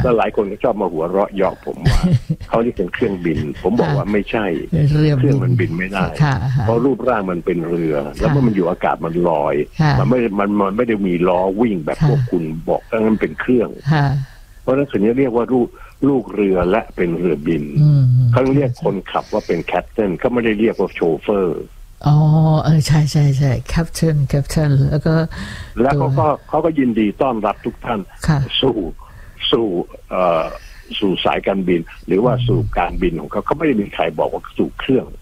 แล้วหลายคนก็ชอบมาหัวเราะเยาะผมว่าเขานี่เป็นเครื่องบินผมบอกว่าไม่ใช่เครื่องมันบินไม่ได้เพราะรูปร่างมันเป็นเรือแล้วเมื่อมันอยู่อากาศมันลอยมันไม่ได้มีล้อวิ่งแบบพวกคุณบอกดังนั้นเป็นเครื่องเพราะฉะนั้นถึงจะเรียกว่าลูกเรือและเป็นเรือบินเขาเรียกคนขับว่าเป็นแคปเทนเขาไม่ได้เรียกว่าโชเฟอร์อ๋อใช่แคปเทนแล้วเขาก็ยินดีต้อนรับทุกท่านสู่สายการบินหรือว่าสู่การบินของเขาไม่ได้มีใครบอกว่าสู่เครื่อง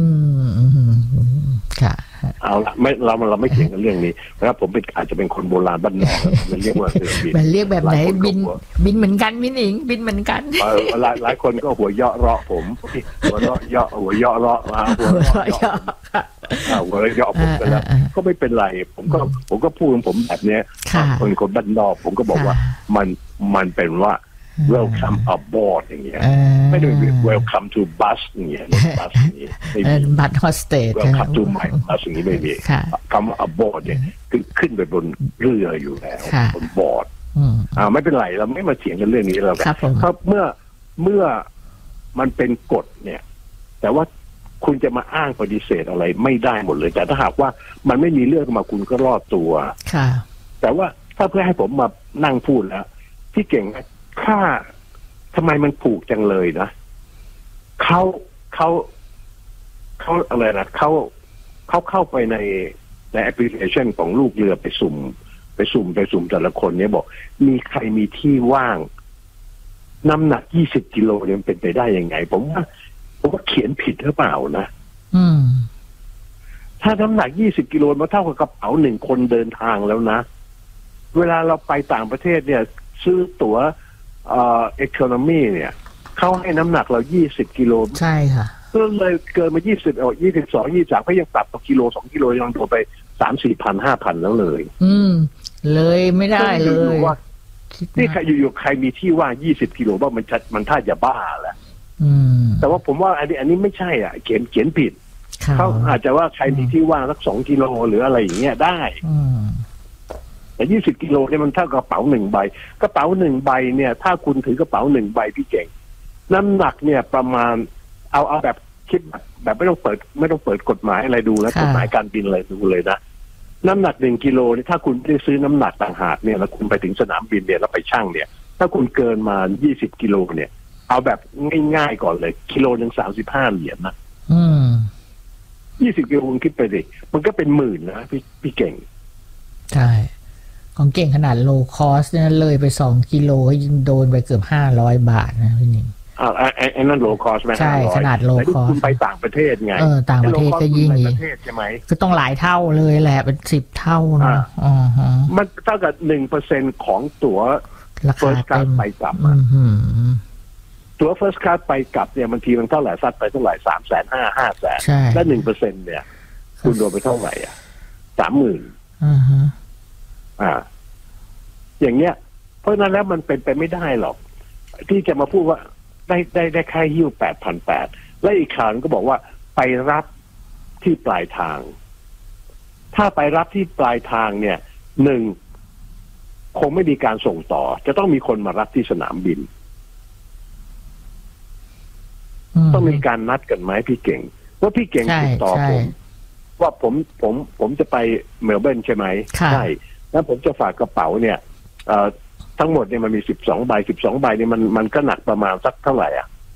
ค่ะเอาละไม่เราไม่เถียงกันเรื่องนี้นะครับผมอาจจะเป็นคนโบราณบ้านนอกมันเรียกว่าเรือบินมันเรียกแบบไหนบินเหมือนกันบินเหมือนกันหลายคนก็หัวเยาะเราะผมหัวเราะเยาะหัวเยาะเราะผมกันแล้วก็ไม่เป็นไรผมก็พูดของผมแบบนี้คนบ้านนอกผมก็บอกว่ามันเป็นว่า welcome aboard อย่างเงี้ยไม่ได้ welcome to bus อย่างเงี้ยบัสนี้บัสโฮสเตส welcome to my bus อย่างนี้ไม่มีคำว่า aboard เนี่ยคือขึ้นไปบนเรืออยู่แล้วบนบอร์ดไม่เป็นไรเราไม่มาเถียงกันเรื่องนี้แล้วกันครับเมื่อมันเป็นกฎเนี่ยแต่ว่าคุณจะมาอ้างปฏิเสธอะไรไม่ได้หมดเลยแต่ถ้าหากว่ามันไม่มีเรื่องมาคุณก็รอดตัวแต่ว่าถ้าเพื่อให้ผมมานั่งพูดแล้วที่เก่งค่าทำไมมันผูกจังเลยนะเขาอะไรนะเขาเข้าไปในแอปพลิเคชันของลูกเรือไปสุ่มแต่ละคนเนี่ยบอกมีใครมีที่ว่างน้ำหนัก20 กิโลเนี่ยเป็นไปได้ยังไงผมว่าเขียนผิดหรือเปล่านะถ้าน้ำหนัก20 กิโลมันเท่ากับกระเป๋า1 คนเดินทางแล้วนะเวลาเราไปต่างประเทศเนี่ยซื้อตั๋วeconomy เนี่ยเขาให้น้ำหนักเรา20 กิโลใช่ค่ะก็เลยเกินมา20 22 23ก็ยังปรับต่อกิโล2 กิโลยังโดนไป 3-4 พัน 5,000แล้วเลยเลยไม่ได้เลยนี่ใครอยู่ๆใครมีที่ว่าง20 กิโลว่ามันท่าจะบ้าแหละแต่ว่าผมว่าอันนี้ไม่ใช่อ่ะเขียนผิดเขาอาจจะว่าใครมีที่ว่างสัก2 กิโลหรืออะไรอย่างเงี้ยได้แต่20 กิโลเนี่ยมันเท่ากระเป๋า1 ใบกระเป๋า1 ใบเนี่ยถ้าคุณถือกระเป๋า1 ใบพี่เก่งน้ำหนักเนี่ยประมาณเอาแบบคิดแบบไม่ต้องเปิดกฎหมายอะไรดูแล้วกฎหมายการบินอะไรดูเลยนะน้ำหนัก1 กิโลนี่ถ้าคุณได้ซื้อน้ำหนักต่างหากเนี่ยแล้วคุณไปถึงสนามบินเนี่ยแล้วไปชั่งเนี่ยถ้าคุณเกินมา20 กิโลเนี่ยเอาแบบง่ายๆก่อนเลยกิโลนึง35 เหรียญนะ20 กิโลคุณคิดไปดิมันก็เป็น10,000นะพี่เก่งใช่ของเก่งขนาดโลคอสเนี่ยเลยไป2 กิโลยังโดนไปเกือบ500 บาทนะพี่นิ่งไอ้นั่นโลคอสไหมใช่ขนาดโลคอสคุณไปต่างประเทศไงต่างประเทศก็ยิ่งประเทศใช่ไหมก็ต้องหลายเท่าเลยแหละเป็น10 เท่านะมันเท่ากับ 1% ของตั๋ว first class ไปกลับตั๋ว first class ไปกลับเนี่ยบางทีมันเท่าไหร่ซัดไปเท่าไหร่350,000 500,000และ 1% เนี่ยคุณโดนไปเท่าไหร่30,000อย่างเงี้ยเพราะนั้นแล้วมันเป็นไปไม่ได้หรอกที่จะมาพูดว่าได้แค่หิ้ว 8,800 และอีกข่าวก็บอกว่าไปรับที่ปลายทางถ้าไปรับที่ปลายทางเนี่ย1คงไม่มีการส่งต่อจะต้องมีคนมารับที่สนามบินต้องมีการนัดกันไหมพี่เก่งว่าพี่เก่งติดต่อผมว่าผมจะไปเมลเบิร์นใช่ไหมใช่แล้วผมจะฝากกระเป๋าเนี่ยทั้งหมดเนี่ยมันมี12 ใบเนี่ยมันก็หนักประมาณสักเท่าไหร่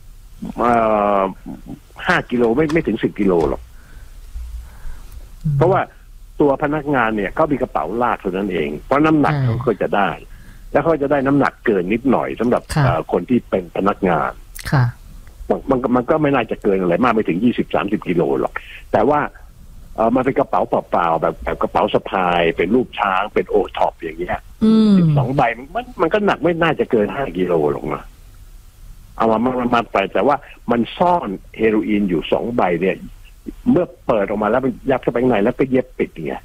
5 กิโลไม่ถึง10 กิโลหรอกเพราะว่าตัวพนักงานเนี่ยเขามีกระเป๋าลากเท่านั้นเองเพราะน้ำหนักเขาก็จะได้แล้วเขาจะได้น้ำหนักเกินนิดหน่อยสำหรับคนที่เป็นพนักงานมันก็ไม่น่าจะเกินอะไรมากไม่ถึง20-30 กิโลหรอกแต่ว่ามันเป็นกระเป๋าเปล่าๆแบบกระเป๋าสะพายเป็นรูปช้างเป็นโอท็อปอย่างเงี้ย12 ใบมันก็หนักไม่น่าจะเกิน5 กิโลหรอกนะเอามาไปแต่ว่ามันซ่อนเฮโรอีนอยู่2 ใบเนี่ยเมื่อเปิดออกมาแล้วมันยัดเข้าไปข้างในแล้วก็เย็บปิดไง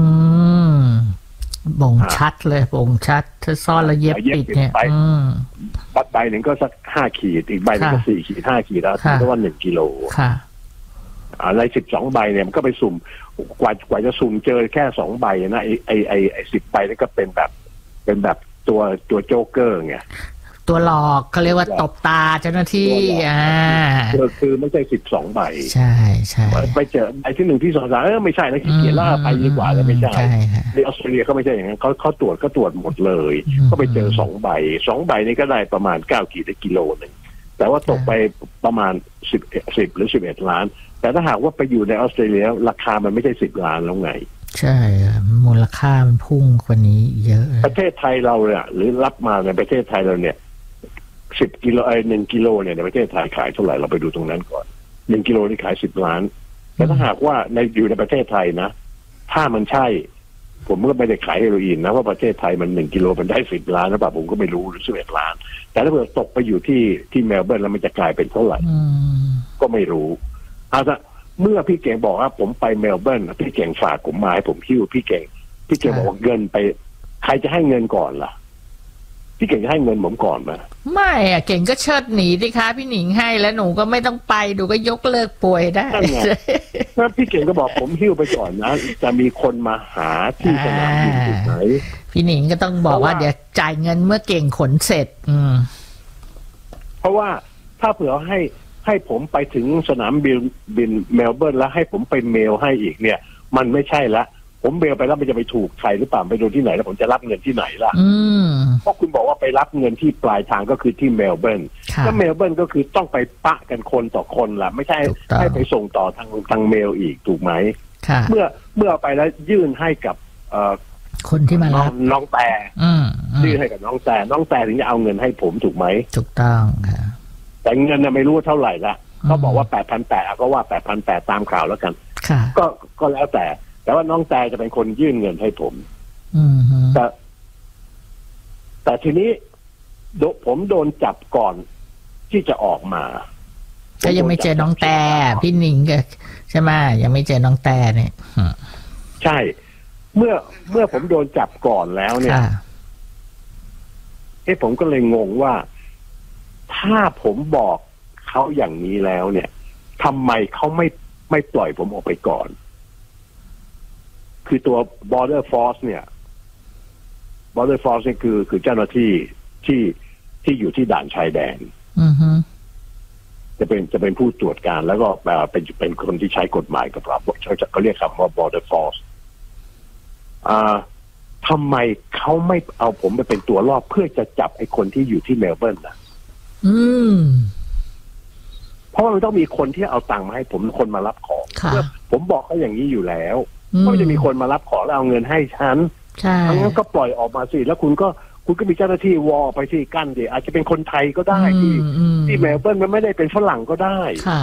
บ่งชัดเลยบ่งชัดถ้าซ่อนแล้วเย็บปิดเนี่ยใบหนึ่งก็สัก5 ขีดอีกใบนึงก็4 ขีด5 ขีดแล้วถือว่า1 กิโลใน12 ใบเนี่ยมันก็ไปสุ่มกว่าจะสุ่มเจอแค่2 ใบนะไอ้10 ใบนี่ก็เป็นแบบตัวโจ๊กเกอร์ไงตัวหลอกเขาเรียกว่าตบตาเจ้าหน้าที่คือไม่ใช่12 ใบใช่ใช่ไปเจอใบที่1ที่2 3ไม่ใช่นะขี้เกียจล่าไปดีกว่าแล้วไม่ใช่ในออสเตรเลียเขาไม่ใช่อย่างนั้นเขาตรวจหมดเลยก็ไปเจอ2 ใบนี่ก็ได้ประมาณ9 ขีดกิโลนึงแต่ว่าตกไปประมาณ10 หรือ 11 ล้านแต่ถ้าหากว่าไปอยู่ในออสเตรเลียราคามันไม่ใช่10 ล้านแล้วไงใช่มูลค่ามันพุ่งกว่านี้เยอะประเทศไทยเราเนี่ยหรือรับมาในประเทศไทยเราเนี่ย10 กิโล1 กิโลเนี่ยในประเทศไทยขายเท่าไหร่เราไปดูตรงนั้นก่อน1 กิโลนี่ขาย10 ล้านแต่ถ้าหากว่าอยู่ในประเทศไทยนะถ้ามันใช่ผมก็ไม่ได้ขายเฮโรอีนนะว่าประเทศไทยมัน1 กิโลมันได้10 ล้านหรือเปล่าผมก็ไม่รู้หรือ11 ล้านแต่ถ้าเกิดตกไปอยู่ที่เมลเบิร์นแล้วมันจะกลายเป็นเท่าไหร่ก็ไม่รู้เมื่อพี่เก่งบอกว่าผมไปเมลเบิร์นพี่เก่งฝากผมมาให้ผมหิ้วพี่เก่งบอกว่าเงินไปใครจะให้เงินก่อนล่ะพี่เก่งจะให้เงินผมก่อนไหมไม่อะเก่งก็เชิดหนีดิคะพี่หนิงให้แล้วหนูก็ไม่ต้องไปหนูก็ยกเลิกป่วยได้แล้วพี่เก่งก็บอกผมหิ้วไปก่อนนะจะมีคนมาหาที่สนามบินถูกไหมพี่หนิงก็ต้องบอกว่าเดี๋ยวจ่ายเงินเมื่อเก่งขนเสร็จเพราะว่าถ้าเผื่อให้ผมไปถึงสนามบินเมลเบิร์นแล้วให้ผมไปเมลให้อีกเนี่ยมันไม่ใช่ละผมเมลไปแล้วมันจะไปถูกใครหรือเปล่าไปโดนที่ไหนแล้วผมจะรับเงินที่ไหนล่ะเพราะคุณบอกว่าไปรับเงินที่ปลายทางก็คือที่เมลเบิร์นแล้วเมลเบิร์นก็คือต้องไปปะกันคนต่อคนล่ะไม่ใช่ให้ไปส่งต่อทางเมลอีกถูกไหมเมื่อไปแล้วยื่นให้กับคนที่มารับน้องแต่ยื่นให้กับน้องแต่ถึงจะเอาเงินให้ผมถูกไหมถูกต้องค่ะแต่เงินไม่รู้เท่าไหร่ละเขาบอกว่า 8,800 ก็ว่า 8,800 ตามข่าวแล้วกันก็แล้วแต่ว่าน้องแต่จะเป็นคนยื่นเงินให้ผมแต่ทีนี้ผมโดนจับก่อนที่จะออกมาก็ยังไม่เจอน้องแต่พี่หนิงก็ใช่ไหมยังไม่เจอน้องแต่เนี่ยใช่เมื่อผมโดนจับก่อนแล้วเนี่ยผมก็เลยงงว่าถ้าผมบอกเขาอย่างนี้แล้วเนี่ยทำไมเขาไม่ปล่อยผมออกไปก่อนคือตัว border force เนี่ย border force นี่คือเจ้าหน้าที่ที่อยู่ที่ด่านชายแดนจะเป็นผู้ตรวจการแล้วก็เป็นคนที่ใช้กฎหมายกับเราเขาเรียกคำว่า border force ทำไมเขาไม่เอาผมไปเป็นตัวล่อเพื่อจะจับไอ้คนที่อยู่ที่เมลเบิร์นนะเพราะมันต้องมีคนที่เอาตังค์มาให้ผมคนมารับของผมบอกเขาอย่างนี้อยู่แล้วก็จะมีคนมารับของแล้วเอาเงินให้ฉันงั้นก็ปล่อยออกมาสิแล้วคุณก็มีเจ้าหน้าที่วอไปที่กั้นดิอาจจะเป็นคนไทยก็ได้ที่เมลเบิร์นมันไม่ได้เป็นฝรั่งก็ได้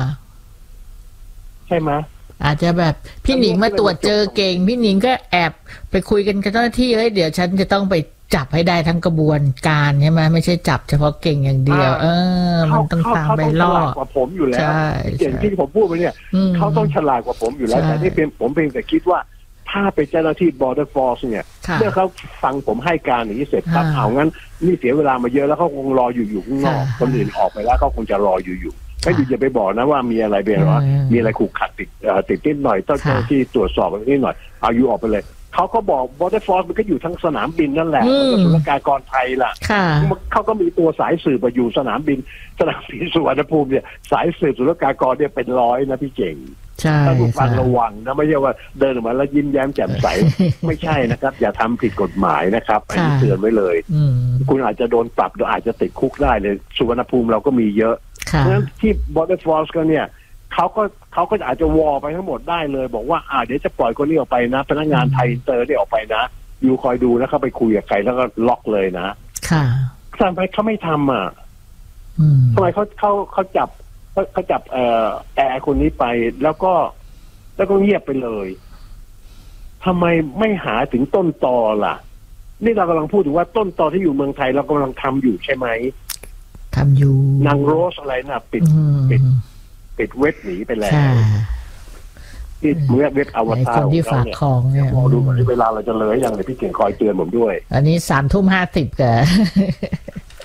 ใช่ไหมอาจจะแบบพี่หนิงมาตรวจเจอเก่งพี่หนิงก็แอบไปคุยกันกับเจ้าหน้าที่เดี๋ยวฉันจะต้องไปจับให้ได้ทั้งกระบวนการใช่ไหมไม่ใช่จับเฉพาะเก่งอย่างเดียวมันต้องตามไปล่อกว่าผมอยู่แล้วเก่งที่ผมพูดไปเนี่ยเขาต้องฉลาดกว่าผมอยู่แล้วแต่ที่ผมเพียงแต่คิดว่าถ้าเป็นเจ้าหน้าที่ border force เนี่ยเมื่อเขาฟังผมให้การอย่างนี้เสร็จครับเอางั้นนี่เสียเวลามาเยอะแล้วเขาคงรออยู่ข้างนอกคนอื่นออกไปแล้วเขาคงจะรออยู่ไม่ดีจะไปบอกนะว่ามีอะไรเป็นหรอมีอะไรขูกขัดติดนิดหน่อยต้องเจ้าหน้าที่ตรวจสอบนิดหน่อยเอาอยู่ออกไปเลยเขาก็บอก border force มันก็อยู่ทั้งสนามบินนั่นแหละแล้วก็ศุลกากรไทยล่ะเขาก็มีตัวสายสืบอยู่สนามบินสุวรรณภูมิเนี่ยสายสืบศุลกากรเนี่ยเป็นร้อยนะพี่เก่งถ้าทุกฟังระวังนะไม่ใช่ว่าเดินออกมาแล้วยิ้มแย้มแจ่มใสไม่ใช่นะครับอย่าทำผิดกฎหมายนะครับอันนี้เตือนไว้เลยคุณอาจจะโดนปรับหรืออาจจะติดคุกได้เลยสุวรรณภูมิเราก็มีเยอะเพราะฉะนั้นที่ border force ก็เนี่ยเขาก็อาจจะวอไปทั้งหมดได้เลยบอกว่าเดี๋ยวจะปล่อยคนนี้ออกไปนะพนักงานไทยอินเตอร์ได้ออกไปนะอยู่คอยดูแล้วเขาไปคุยกับใครแล้วก็ล็อกเลยนะทำไมเขาไม่ทำทำไมเขาจับแอร์คนนี้ไปแล้วก็เงียบไปเลยทำไมไม่หาถึงต้นตอล่ะนี่เรากำลังพูดถึงว่าต้นตอที่อยู่เมืองไทยเรากำลังทำอยู่ใช่ไหมทำอยู่นางโรสอะไรนะปิดเว็บหนีไปแล้วที่เมื่อเว็บอวตารคนที่ฝากของเนี่ยมองดูก่อนที่เวลาเราจะเลยอย่างไรพี่เก่งคอยเตือนผมด้วยอันนี้ 3:50 กะ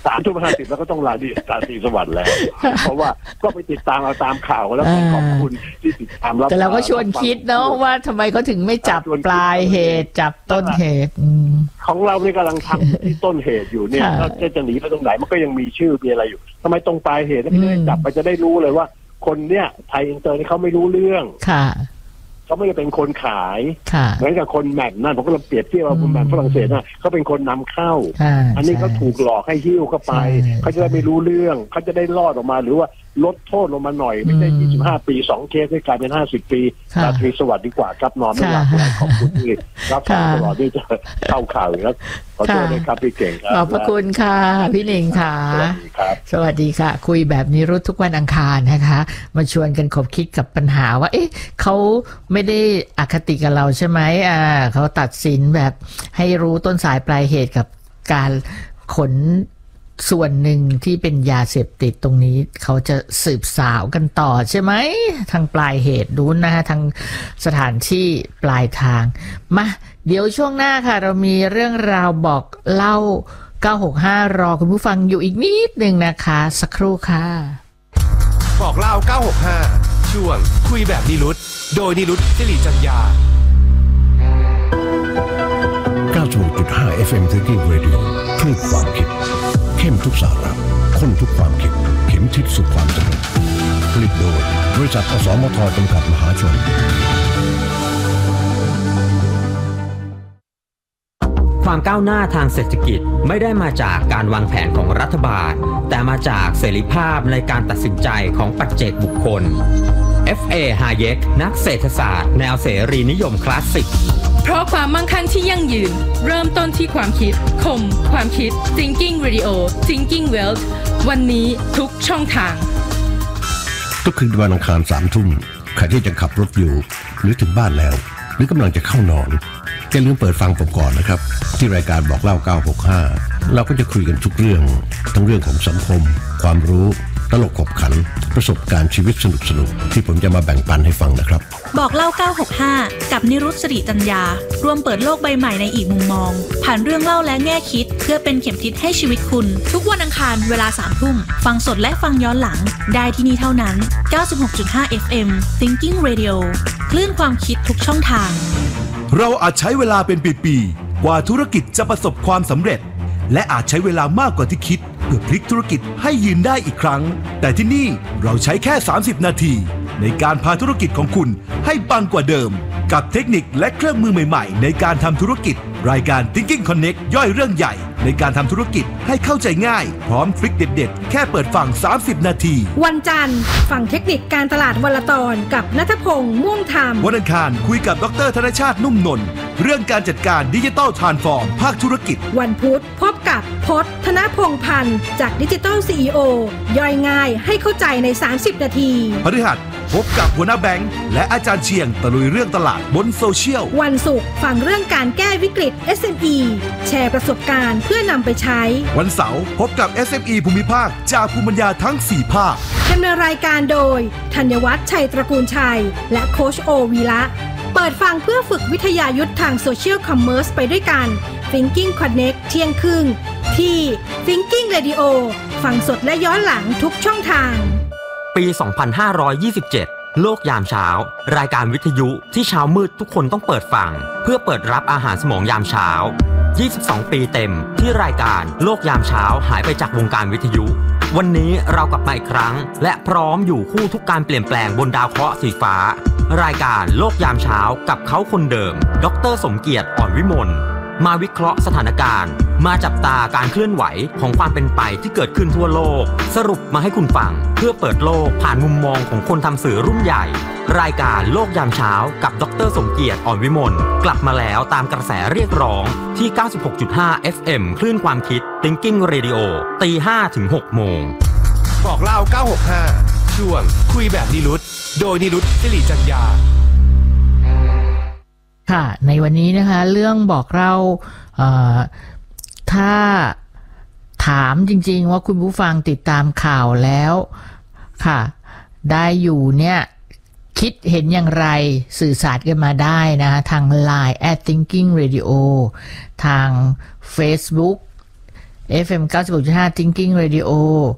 3:50แล้วก็ต้องลาตรีสวัสดิ์แล้วเพราะว่าก็ไปติดตามเอาตามข่าวแล้วขอบคุณที่ติดตามรับแต่เราก็ชวนคิดเนาะว่าทำไมเขาถึงไม่จับปลายเหตุจับต้นเหตุของเราเนี่ยกำลังทำที่ต้นเหตุอยู่เนี่ยจะหนีไปตรงไหนมันก็ยังมีชื่อมีอะไรอยู่ทำไมตรงปลายเหตุไม่ได้จับไปจะได้รู้เลยว่าคนเนี่ยไทยอินเตอร์นี่เขาไม่รู้เรื่องเขาไม่ได้เป็นคนขายเหมือนกับคนแมทนั่นผมก็เปรียบเทียบว่าคนแมทฝรั่งเศสน่ะเขาเป็นคนนำเข้าอันนี้เขาถูกหลอกให้หิ้วเข้าไปเขาจะได้ไม่รู้เรื่องเขาจะได้รอดออกมาหรือว่าลดโทษลงมาหน่อยไม่ใช่25 ปี2 เคสให้กลายเป็น50 ปีราตรีสวัสดิ์ดีกว่าครับนอนไม่หลับขอบคุณที่รับฟังตลอดที่จะเข้าข่าวแล้วขอโทษด้วยครับพี่เก่งครับขอบพระคุณค่ะพี่หนิงค่ะสวัสดีค่ะคุยแบบนี้รุ่นทุกวันอังคารนะคะมาชวนกันขบคิดกับปัญหาว่าเอ๊ะเขาไม่ได้อคติกับเราใช่ไหมเขาตัดสินแบบให้รู้ต้นสายปลายเหตุกับการขนส่วนหนึ่งที่เป็นยาเสพติดตรงนี้เขาจะสืบสาวกันต่อใช่ไหมทางปลายเหตุดูนะฮะทางสถานที่ปลายทางมาเดี๋ยวช่วงหน้าค่ะเรามีเรื่องราวบอกเล่า965รอคุณผู้ฟังอยู่อีกนิดหนึ่งนะคะสักครู่ค่ะบอกเล่า965ช่วงคุยแบบนิรุตโดยนิรุตศิริจัญญา 96.5 FM Thinking Radio คลื่นความคิดเข้มทุกสาระข้นทุกความคิดเข็มทิศสู่ความสำเร็จผลิตโดยบริษัทอสมทจำกัดมหาชนความก้าวหน้าทางเศรษฐกิจไม่ได้มาจากการวางแผนของรัฐบาลแต่มาจากเสรีภาพในการตัดสินใจของปัจเจกบุคคล F.A. Hayek นักเศรษฐศาสตร์แนวเสรีนิยมคลาสสิกเพราะความมั่งคั่งที่ยั่งยืนเริ่มต้นที่ความคิดคมความคิด Thinking Radio Thinking Wealth วันนี้ทุกช่องทางทุกคืนวันอังคาร 3 ทุ่มใครที่จะขับรถอยู่หรือถึงบ้านแล้วหรือกำลังจะเข้านอนอย่าลืมเปิดฟังผมก่อนนะครับที่รายการบอกเล่า965เราก็จะคุยกันทุกเรื่องทั้งเรื่องของสังคมความรู้ตลกขบขันประสบการณ์ชีวิตสนุกๆที่ผมจะมาแบ่งปันให้ฟังนะครับบอกเล่า965กับนิรุต ศิริจัญญาร่วมเปิดโลกใบใหม่ในอีกมุมมองผ่านเรื่องเล่าและแง่คิดเพื่อเป็นเข็มทิศให้ชีวิตคุณทุกวันอังคารเวลา 3 ทุ่มฟังสดและฟังย้อนหลังได้ที่นี่เท่านั้น 96.5 FM Thinking Radio คลื่นความคิดทุกช่องทางเราอาจใช้เวลาเป็นปีๆกว่าธุรกิจจะประสบความสำเร็จและอาจใช้เวลามากกว่าที่คิดเพื่อพลิกธุรกิจให้ยืนได้อีกครั้งแต่ที่นี่เราใช้แค่30 นาทีในการพาธุรกิจของคุณให้ปังกว่าเดิมกับเทคนิคและเครื่องมือใหม่ๆในการทำธุรกิจรายการ Thinking Connect ย่อยเรื่องใหญ่ในการทำธุรกิจให้เข้าใจง่ายพร้อมทริคเด็ดๆแค่เปิดฟัง30 นาทีวันจันทร์ฟังเทคนิคการตลาดวันละตอนกับณัฐพงษ์ม่วงธรรมวันอังคารคุยกับดร.ธนชาตินุ่มนนท์เรื่องการจัดการดิจิทัลทรานส์ฟอร์มภาคธุรกิจวันพุธพบกับพจน์ ธนพงษ์พันธ์จากดิจิทัล CEO ย่อยง่ายให้เข้าใจใน30 นาทีพฤหัสพบกับหัวหน้าแบงค์และอาจารย์เชียงตะลุยเรื่องตลาดบนโซเชียลวันศุกร์ฟังเรื่องการแก้วิกฤต SME แชร์ประสบการณ์เพื่อนำไปใช้วันเสาร์พบกับ SME ภูมิภาคจากภูมิปัญญาทั้ง4ภาคดำเนินรายการโดยธัญวัฒน์ชัยตระกูลชัยและโค้ชโอวีระเปิดฟังเพื่อฝึกวิทยายุทธทางโซเชียลคอมเมอร์สไปด้วยกัน Thinking Connect เที่ยงครึ่งที่ Thinking Radio ฟังสดและย้อนหลังทุกช่องทางปี 2527 โลกยามเช้ารายการวิทยุที่เช้ามืดทุกคนต้องเปิดฟังเพื่อเปิดรับอาหารสมองยามเช้า22 ปีเต็มที่รายการโลกยามเช้าหายไปจากวงการวิทยุวันนี้เรากลับมาอีกครั้งและพร้อมอยู่คู่ทุกการเปลี่ยนแปลงบนดาวเคราะห์สีฟ้ารายการโลกยามเช้ากับเขาคนเดิมดร.สมเกียรติอ่อนวิมลมาวิเคราะห์สถานการณ์มาจับตาการเคลื่อนไหวของความเป็นไปที่เกิดขึ้นทั่วโลกสรุปมาให้คุณฟังเพื่อเปิดโลกผ่านมุมมองของคนทำสื่อรุ่นใหญ่รายการโลกยามเช้ากับดร.สมเกียรติอ่อนวิมลกลับมาแล้วตามกระแสเรียกร้องที่ 96.5 FM คลื่นความคิด Thinking Radio 5:00 ถึง 6:00 น. บอกเล่า965ช่วงคุยแบบนิรุตโดยนิรุต ศิริจัญญาค่ะในวันนี้นะคะเรื่องบอกเราถ้าถามจริงๆว่าคุณผู้ฟังติดตามข่าวแล้วค่ะได้อยู่เนี่ยคิดเห็นอย่างไรสื่อสารกันมาได้นะคะทาง LINE @thinking radio ทาง Facebook FM 96.5 Thinking Radio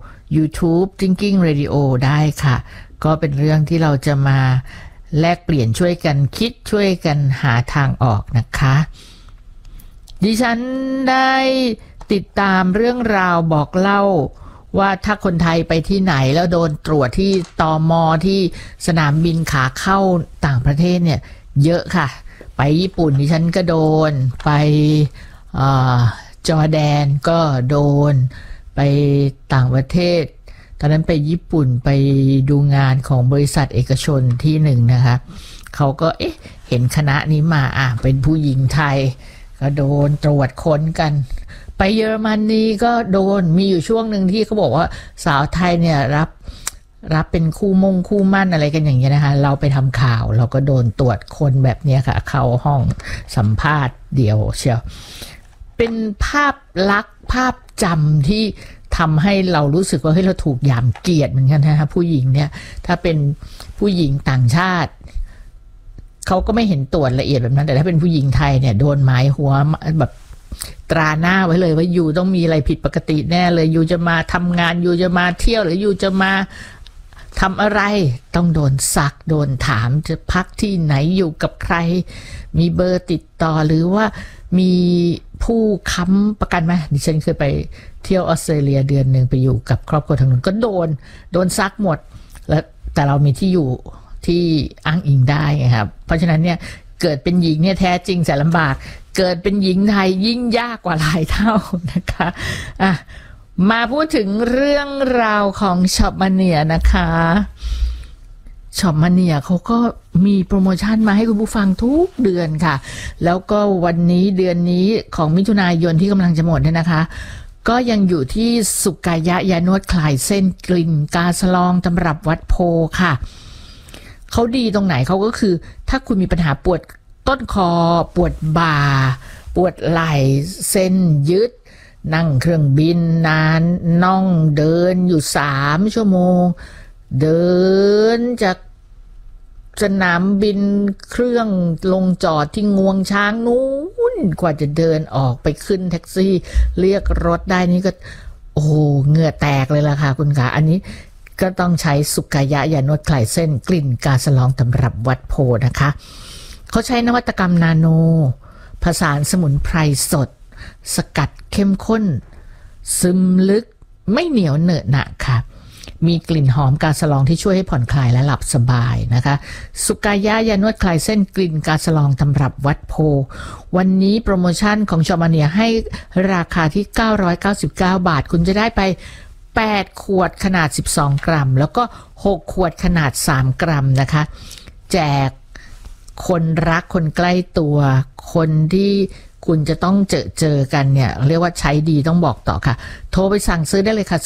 YouTube Thinking Radio ได้ค่ะก็เป็นเรื่องที่เราจะมาแลกเปลี่ยนช่วยกันคิดช่วยกันหาทางออกนะคะดิฉันได้ติดตามเรื่องราวบอกเล่าว่าถ้าคนไทยไปที่ไหนแล้วโดนตรวจที่ตม.ที่สนามบินขาเข้าต่างประเทศเนี่ยเยอะค่ะไปญี่ปุ่นดิฉันก็โดนไปจอร์แดนก็โดนไปต่างประเทศตอนนั้นไปญี่ปุ่นไปดูงานของบริษัทเอกชนที่หนึ่งนะคะเขาก็เห็นคณะนี้มาเป็นผู้หญิงไทยก็โดนตรวจค้นกันไปเยอรมนีก็โดนมีอยู่ช่วงหนึ่งที่เขาบอกว่าสาวไทยเนี่ยรับเป็นคู่มั่นอะไรกันอย่างเงี้ยนะคะเราไปทำข่าวเราก็โดนตรวจคนแบบนี้ค่ะเข้าห้องสัมภาษณ์เดียวเชียวเป็นภาพลักษณ์ภาพจำที่ทำให้เรารู้สึกว่าเราถูกหยามเกียรติเหมือนกันนะคะผู้หญิงเนี่ยถ้าเป็นผู้หญิงต่างชาติเขาก็ไม่เห็นตรวจละเอียดแบบนั้นแต่ถ้าเป็นผู้หญิงไทยเนี่ยโดนหมายหัวแบบตราหน้าไว้เลยว่ายูต้องมีอะไรผิดปกติแน่เลยยูจะมาทำงานยูจะมาเที่ยวหรือยูจะมาทำอะไรต้องโดนซักโดนถามจะพักที่ไหนอยู่กับใครมีเบอร์ติดต่อหรือว่ามีผู้ค้ำประกันไหมดิฉันเคยไปเที่ยวออสเตรเลียเดือนหนึ่งไปอยู่กับครอบครัวทางนู้นก็โดนซักหมดแล้วแต่เรามีที่อยู่ที่อ้างอิงได้ไงครับเพราะฉะนั้นเนี่ยเกิดเป็นหญิงเนี่ยแท้จริงแสนลำบากเกิดเป็นหญิงไทยยิ่งยากกว่าหลายเท่านะคะมาพูดถึงเรื่องราวของช็อปมาเนียนะคะช็อปมาเนียเขาก็มีโปรโมชั่นมาให้คุณผู้ฟังทุกเดือนค่ะแล้วก็วันนี้เดือนนี้ของมิถุนายนที่กำลังจะหมดเนี่ยนะคะก็ยังอยู่ที่สุกายะยานวดคลายเส้นกลิ่นกาสลองตำรับวัดโพค่ะเขาดีตรงไหนเขาก็คือถ้าคุณมีปัญหาปวดต้นคอปวดบ่าปวดไหล่เส้นยืดนั่งเครื่องบินนานน่องเดินอยู่3 ชั่วโมงเดินจากสนามบินเครื่องลงจอดที่งวงช้างนู้นกว่าจะเดินออกไปขึ้นแท็กซี่เรียกรถได้นี่ก็โอ้เหงื่อแตกเลยล่ะค่ะคุณขาอันนี้ก็ต้องใช้สุกายะยานวดคลายเส้นกลิ่นกาสลองตำรับวัดโพนะคะเขาใช้นวัตกรรมนาโนผสานสมุนไพรสดสกัดเข้มข้นซึมลึกไม่เหนียวเหนอะหนะค่ะมีกลิ่นหอมกาสลองที่ช่วยให้ผ่อนคลายและหลับสบายนะคะสุกายะยานวดคลายเส้นกลิ่นกาสลองตำรับวัดโพวันนี้โปรโมชั่นของช็อปมาเนียให้ราคาที่999 บาทคุณจะได้ไป8 ขวดขนาด12 กรัมแล้วก็6 ขวดขนาด3 กรัมนะคะแจกคนรักคนใกล้ตัวคนที่คุณจะต้องเจอกันเนี่ยเรียกว่าใช้ดีต้องบอกต่อค่ะโทรไปสั่งซื้อได้เลยค่ะ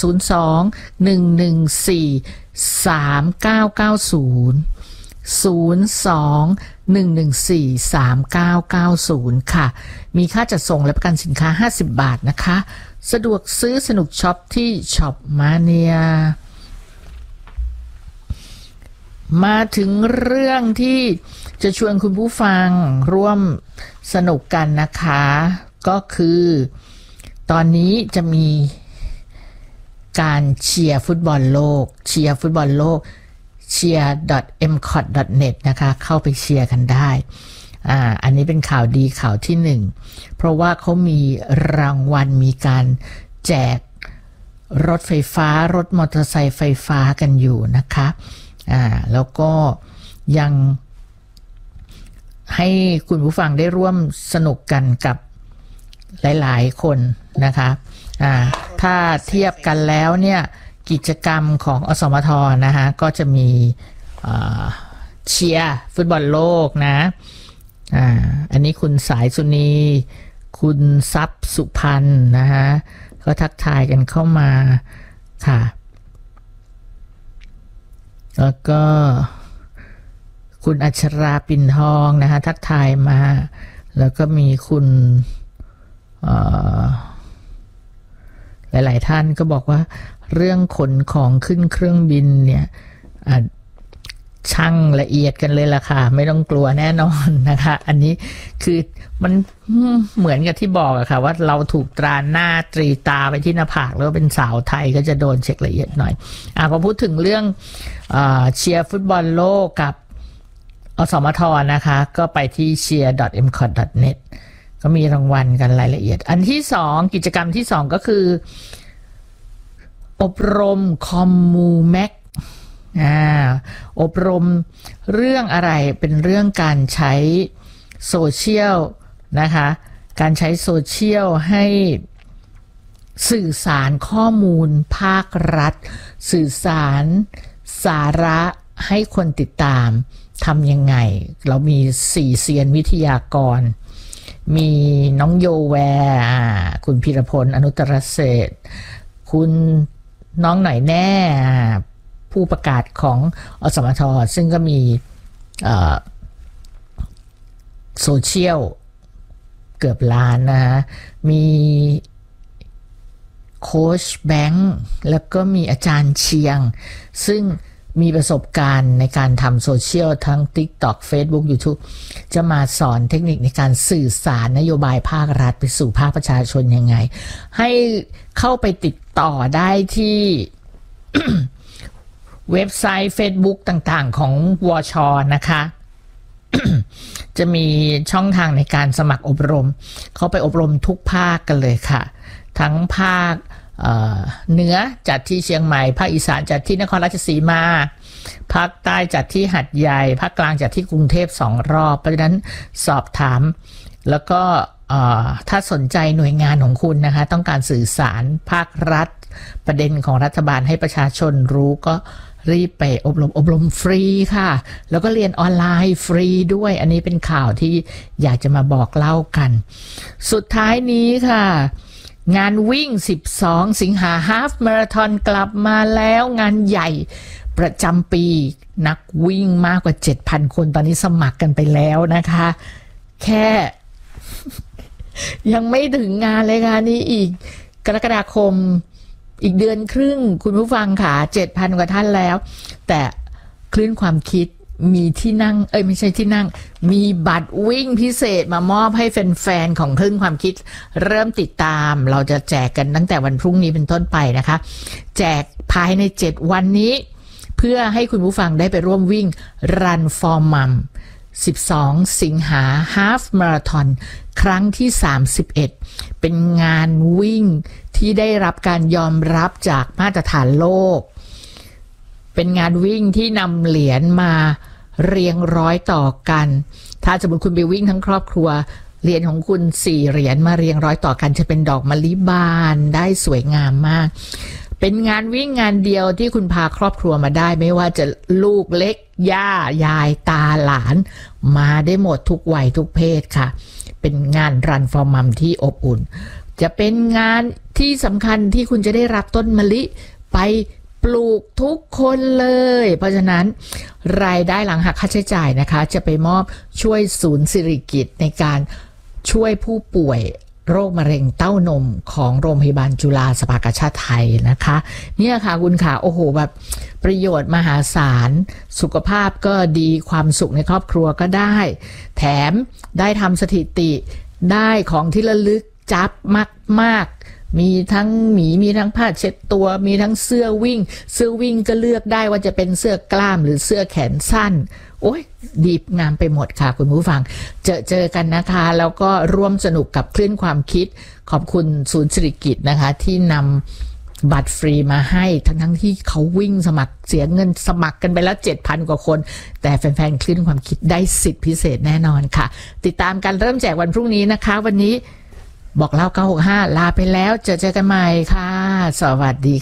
02-114-3990 ค่ะมีค่าจัดส่งและประกันสินค้า50 บาทนะคะสะดวกซื้อสนุกช็อปที่ช็อปมาเนียมาถึงเรื่องที่จะชวนคุณผู้ฟังร่วมสนุกกันนะคะก็คือตอนนี้จะมีการเชียร์ฟุตบอลโลกcheer.mcot.net นะคะเข้าไปเชียร์กันได้อันนี้เป็นข่าวดีข่าวที่1เพราะว่าเขามีรางวัลมีการแจกรถไฟฟ้ารถมอเตอร์ไซค์ไฟฟ้ากันอยู่นะคะแล้วก็ยังให้คุณผู้ฟังได้ร่วมสนุกกันกับหลายๆคนนะคะถ้าเทียบกันแล้วเนี่ยกิจกรรมของอสมทนะคะก็จะมีเชียร์ฟุตบอลโลกนะอันนี้คุณสายสุนีคุณทรัพย์สุพรรณนะคะก็ทักทายกันเข้ามาค่ะแล้วก็คุณอัชราปิ่นทองนะคะทักทายมาแล้วก็มีคุณหลายๆท่านก็บอกว่าเรื่องขนของขึ้นเครื่องบินเนี่ยช่างละเอียดกันเลยล่ะค่ะไม่ต้องกลัวแน่นอนนะคะอันนี้คือมันเหมือนกับที่บอกอะค่ะว่าเราถูกตราหน้าตรีตาไปที่หน้าผากแล้วเป็นสาวไทยก็จะโดนเช็คละเอียดหน่อยพอพูดถึงเรื่องเชียร์ฟุตบอลโลกกับอสมทนะคะก็ไปที่ cheer.mcot.net ก็มีรางวัลกันรายละเอียดอันที่2กิจกรรมที่2ก็คืออบรมคอมมูแม็กอบรมเรื่องอะไรเป็นเรื่องการใช้โซเชียลนะคะการใช้โซเชียลให้สื่อสารข้อมูลภาครัฐสื่อสารสาระให้คนติดตามทำยังไงเรามี4เซียนวิทยากรมีน้องโยแวร์คุณพีรพลอนุตตรเศรษฐ์คุณน้องหน่อยแน่ผู้ประกาศของอสมทซึ่งก็มีโซเชียลเกือบล้านนะฮะมีโค้ชแบงค์แล้วก็มีอาจารย์เชียงซึ่งมีประสบการณ์ในการทำโซเชียลทั้ง TikTok Facebook YouTube จะมาสอนเทคนิคในการสื่อสารนโยบายภาครัฐไปสู่ภาคประชาชนยังไงให้เข้าไปติดต่อได้ที่ เว็บไซต์ Facebook ต่างๆของวช.นะคะ จะมีช่องทางในการสมัครอบรมเขาไปอบรมทุกภาคกันเลยค่ะทั้งภาคเหนือจัดที่เชียงใหม่ภาคอีสานจัดที่นครราชสีมาภาคใต้จัดที่หัดใหญ่ภาคกลางจัดที่กรุงเทพ2 รอบเพราะฉะนั้นสอบถามแล้วก็ถ้าสนใจหน่วยงานของคุณนะคะต้องการสื่อสารภาครัฐประเด็นของรัฐบาลให้ประชาชนรู้ก็รีบไปอบรมฟรีค่ะแล้วก็เรียนออนไลน์ฟรีด้วยอันนี้เป็นข่าวที่อยากจะมาบอกเล่ากันสุดท้ายนี้ค่ะงานวิ่ง12สิงหาฮาล์ฟมาราธอนกลับมาแล้วงานใหญ่ประจำปีนักวิ่งมากกว่า 7,000 คนตอนนี้สมัครกันไปแล้วนะคะแค่ ยังไม่ถึงงานเลยค่ะนี่อีกกรกฎาคมอีกเดือนครึ่งคุณผู้ฟังค่ะ 7,000 กว่าท่านแล้วแต่คลื่นความคิดมีที่นั่งไม่ใช่ที่นั่งมีบัตรวิ่งพิเศษมามอบให้แฟนๆของคลื่นความคิดเริ่มติดตามเราจะแจกกันตั้งแต่วันพรุ่งนี้เป็นต้นไปนะคะแจกภายใน7วันนี้เพื่อให้คุณผู้ฟังได้ไปร่วมวิ่ง Run for Mum 12สิงหาฮาล์ฟมาราธอนครั้งที่31เป็นงานวิ่งที่ได้รับการยอมรับจากมาตรฐานโลกเป็นงานวิ่งที่นำเหรียญมาเรียงร้อยต่อกันถ้าสมมติคุณไปวิ่งทั้งครอบครัวเหรียญของคุณ4เหรียญมาเรียงร้อยต่อกันจะเป็นดอกมะลิบานได้สวยงามมากเป็นงานวิ่งงานเดียวที่คุณพาครอบครัวมาได้ไม่ว่าจะลูกเล็กย่ายายตาหลานมาได้หมดทุกวัยทุกเพศค่ะเป็นงาน Run for Mum ที่อบอุ่นจะเป็นงานที่สำคัญที่คุณจะได้รับต้นมะลิไปปลูกทุกคนเลยเพราะฉะนั้นรายได้หลังหักค่าใช้จ่ายนะคะจะไปมอบช่วยศูนย์สิริกิติ์ในการช่วยผู้ป่วยโรคมะเร็งเต้านมของโรงพยาบาลจุฬาสภากาชาดไทยนะคะเนี่ยค่ะคุณค่ะโอ้โหแบบประโยชน์มหาศาลสุขภาพก็ดีความสุขในครอบครัวก็ได้แถมได้ทำสถิติได้ของที่ระลึกจับมากมีทั้งหมีมีทั้งผ้าเช็ดตัวมีทั้งเสื้อวิ่งก็เลือกได้ว่าจะเป็นเสื้อกล้ามหรือเสื้อแขนสั้นโอ้ยดีงามไปหมดค่ะคุณผู้ฟังเจอกันนะคะแล้วก็ร่วมสนุกกับคลื่นความคิดขอบคุณศูนย์สิริกิติ์นะคะที่นำบัตรฟรีมาให้ทั้งที่เขาวิ่งสมัครเสียเงินสมัครกันไปแล้ว 7,000 กว่าคนแต่แฟนๆคลื่นความคิดได้สิทธิพิเศษแน่นอนค่ะติดตามกันเริ่มแจกวันพรุ่งนี้นะคะวันนี้บอกเล่า965ลาไปแล้วเจอกันใหม่ค่ะสวัสดี